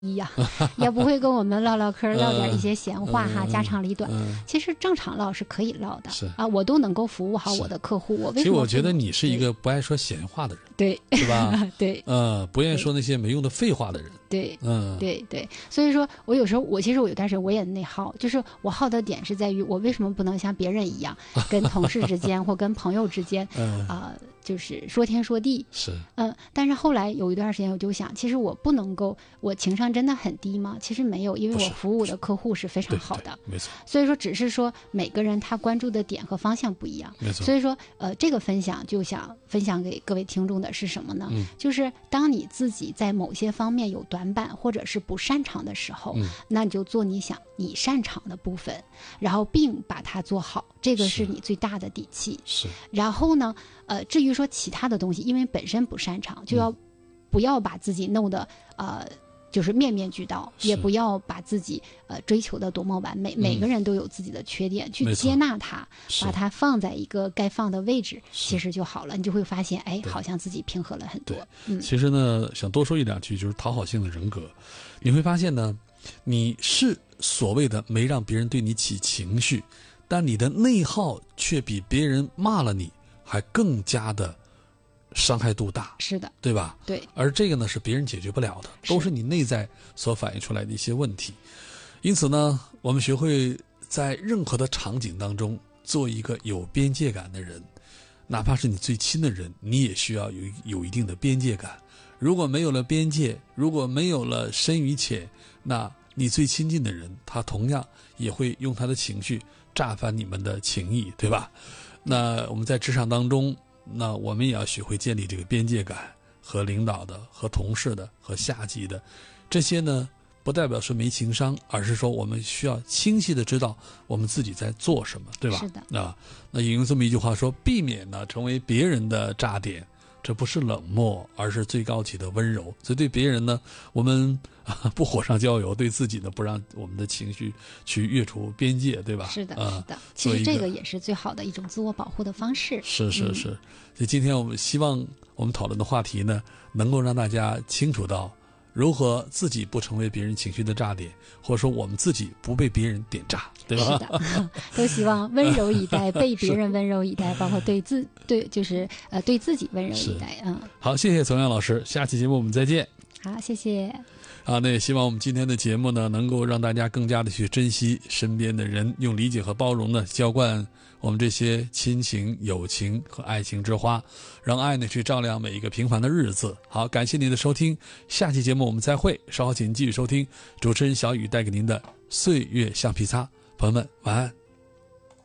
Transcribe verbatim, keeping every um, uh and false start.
一呀、啊，也不会跟我们唠唠嗑，唠点一些闲话哈， 嗯、 家长里短、 嗯。 其实正常唠是可以唠的， 是啊，我都能够服务好我的客户。我为什么？ 其实我觉得你是一个不爱说闲话的人， 对， 是吧？ 对， 呃，不愿意说那些没用的废话的人。 对， 嗯， 对对。所以说我有时候，我其实我有段时间我也内耗，就是我耗的点是在于我为什么不能像别人一样，跟同事之间或跟朋友之间， 嗯啊、呃。就是说天说地， 是， 嗯，但是后来有一段时间，我就想，其实我不能够，我情商真的很低吗？其实没有，因为我服务的客户是非常好的， 没错。 所以说，只是说每个人他关注的点和方向不一样， 没错。 所以说，呃，这个分享就想分享给各位听众的是什么呢？ 嗯、 就是当你自己在某些方面有短板或者是不擅长的时候， 嗯、 那你就做你想你擅长的部分，然后并把它做好，这个是你最大的底气。 是。 然后呢？呃，至于说其他的东西，因为本身不擅长，就要不要把自己弄得呃，就是面面俱到，也不要把自己呃追求的多么完美。每个人都有自己的缺点，嗯、去接纳它，把它放在一个该放的位置，其实就好了。你就会发现，哎，好像自己平和了很多。 嗯，其实呢，想多说一两句，就是讨好性的人格，你会发现呢，你是所谓的没让别人对你起情绪，但你的内耗却比别人骂了你还更加的伤害度大， 是的， 对吧？ 对。 而这个呢，是别人解决不了的，都是你内在所反映出来的一些问题。因此呢，我们学会在任何的场景当中做一个有边界感的人，哪怕是你最亲的人，你也需要有有一定的边界感。如果没有了边界，如果没有了深与浅，那你最亲近的人，他同样也会用他的情绪炸翻你们的情谊，对吧？那我们在职场当中，那我们也要学会建立这个边界感，和领导的、和同事的、和下级的，这些呢，不代表说没情商，而是说我们需要清晰的知道我们自己在做什么，对吧？ 是的。 啊，那引用这么一句话说，避免呢成为别人的炸点，这不是冷漠，而是最高级的温柔。所以对别人呢，我们不火上浇油，对自己呢，不让我们的情绪去越出边界，对吧？ 是的， 呃、 是的。其实这个也是最好的一种自我保护的方式。 是是是。所以今天我们希望我们讨论的话题呢，能够让大家清楚到如何自己不成为别人情绪的炸点，或者说我们自己不被别人点炸，对吧？ 是的，都希望温柔以待，被别人温柔以待，包括对自对就是呃对自己温柔以待。嗯， 好，谢谢丛阳老师，下期节目我们再见。 好，谢谢。 啊，那也希望我们今天的节目呢，能够让大家更加的去珍惜身边的人，用理解和包容呢，浇灌我们这些亲情、友情和爱情之花，让爱呢去照亮每一个平凡的日子。好，感谢您的收听，下期节目我们再会，稍后请继续收听主持人小雨带给您的岁月橡皮擦，朋友们晚安。